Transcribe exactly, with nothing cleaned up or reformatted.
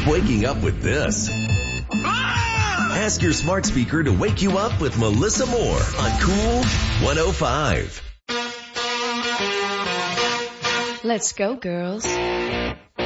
waking up with this. Ask your smart speaker to wake you up with Melissa Moore on Cool one oh five. Let's go, girls.